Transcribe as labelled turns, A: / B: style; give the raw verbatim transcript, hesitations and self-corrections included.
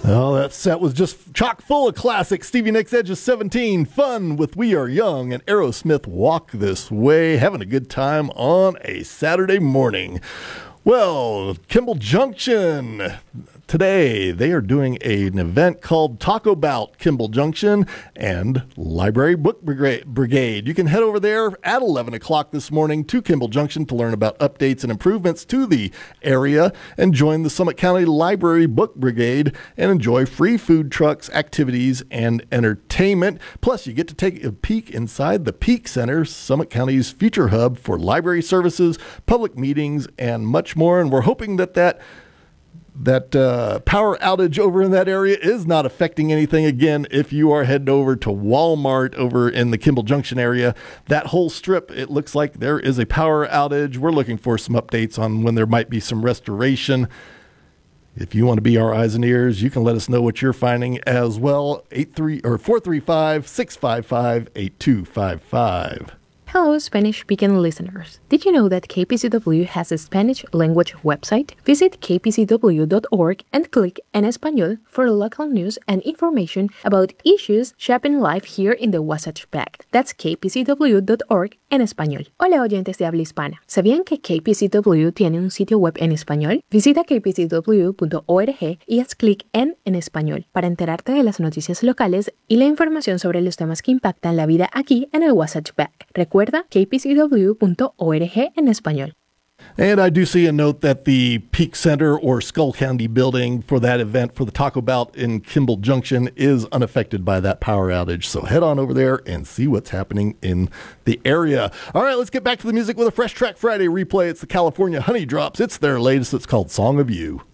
A: Oh, that set was just chock full of classics. Stevie Nicks, Edge of seventeen, Fun with We Are Young, and Aerosmith, Walk This Way. Having a good time on a Saturday morning. Well, Kimball Junction. Today, they are doing a, an event called Taco Bout Kimball Junction and Library Book Brigade. You can head over there at eleven o'clock this morning to Kimball Junction to learn about updates and improvements to the area and join the Summit County Library Book Brigade and enjoy free food trucks, activities, and entertainment. Plus, you get to take a peek inside the Peak Center, Summit County's future hub for library services, public meetings, and much more. And we're hoping that that That uh, power outage over in that area is not affecting anything. Again, if you are heading over to Walmart over in the Kimball Junction area, that whole strip, it looks like there is a power outage. We're looking for some updates on when there might be some restoration. If you want to be our eyes and ears, you can let us know what you're finding as well. eight three or four three five, six five five, eight two five five.
B: Hello, Spanish-speaking listeners. Did you know that K P C W has a Spanish language website? Visit k p c w dot org and click En Español for local news and information about issues shaping life here in the Wasatch Back. That's k p c w dot org en español. Hola, oyentes de habla hispana. ¿Sabían que K P C W tiene un sitio web en español? Visita k p c w punto org y haz clic en En Español para enterarte de las noticias locales y la información sobre los temas que impactan la vida aquí en el Wasatch Back. Recuerda k p c w punto org en español.
A: And I do see a note that the Peak Center or Skull Candy building for that event for the Taco Bout in Kimball Junction is unaffected by that power outage. So head on over there and see what's happening in the area. All right, let's get back to the music with a Fresh Track Friday replay. It's the California Honey Drops. It's their latest. It's called Song of You.